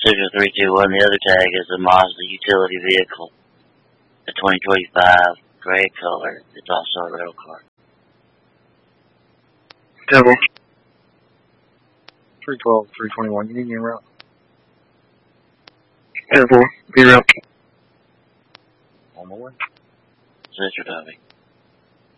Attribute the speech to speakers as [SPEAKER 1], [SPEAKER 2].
[SPEAKER 1] Sigma 321, the other tag is a Mazda utility vehicle. The 2025 gray color. It's also a rental car.
[SPEAKER 2] Devil. 312, 321, you need me en route. Devil, be route.
[SPEAKER 1] On my way. Sister Tommy.